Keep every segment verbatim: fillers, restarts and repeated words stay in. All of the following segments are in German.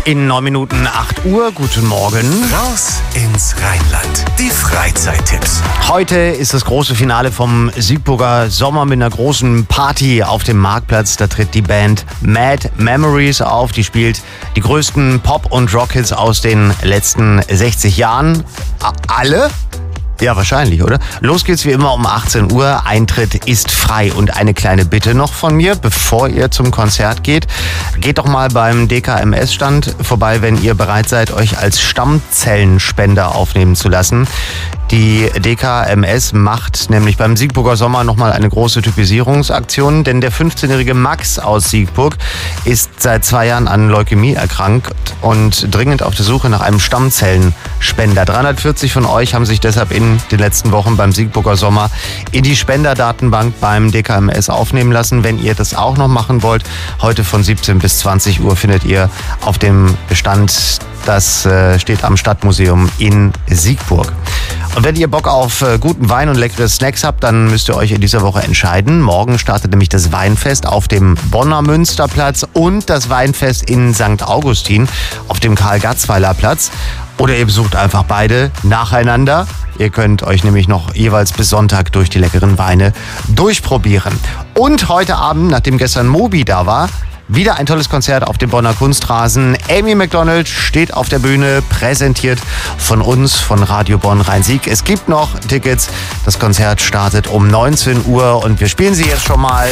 In neun Minuten acht Uhr, guten Morgen. Raus ins Rheinland. Die Freizeittipps. Heute ist das große Finale vom Siegburger Sommer mit einer großen Party auf dem Marktplatz. Da tritt die Band Mad Memories auf. Die spielt die größten Pop- und Rock-Hits aus den letzten sechzig Jahren. A- alle? Ja, wahrscheinlich, oder? Los geht's wie immer um achtzehn Uhr. Eintritt ist frei. Und eine kleine Bitte noch von mir, bevor ihr zum Konzert geht. Geht doch mal beim D K M S-Stand vorbei, wenn ihr bereit seid, euch als Stammzellenspender aufnehmen zu lassen. Die D K M S macht nämlich beim Siegburger Sommer nochmal eine große Typisierungsaktion, denn der fünfzehnjährige Max aus Siegburg ist seit zwei Jahren an Leukämie erkrankt und dringend auf der Suche nach einem Stammzellenspender. dreihundertvierzig von euch haben sich deshalb in den letzten Wochen beim Siegburger Sommer in die Spenderdatenbank beim D K M S aufnehmen lassen. Wenn ihr das auch noch machen wollt, heute von siebzehn bis zwanzig Uhr findet ihr auf dem Stand, das äh, steht am Stadtmuseum in Siegburg. Und wenn ihr Bock auf äh, guten Wein und leckere Snacks habt, dann müsst ihr euch in dieser Woche entscheiden. Morgen startet nämlich das Weinfest auf dem Bonner Münsterplatz und das Weinfest in Sankt Augustin auf dem Karl-Gatzweiler-Platz. Oder ihr besucht einfach beide nacheinander. Ihr könnt euch nämlich noch jeweils bis Sonntag durch die leckeren Weine durchprobieren. Und heute Abend, nachdem gestern Moby da war, wieder ein tolles Konzert auf dem Bonner Kunstrasen. Amy Macdonald steht auf der Bühne, präsentiert von uns, von Radio Bonn Rhein-Sieg. Es gibt noch Tickets. Das Konzert startet um neunzehn Uhr und wir spielen sie jetzt schon mal.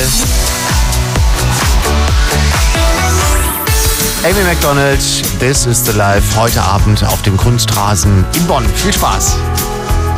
Amy Macdonald, This is the Life, heute Abend auf dem Kunstrasen in Bonn. Viel Spaß!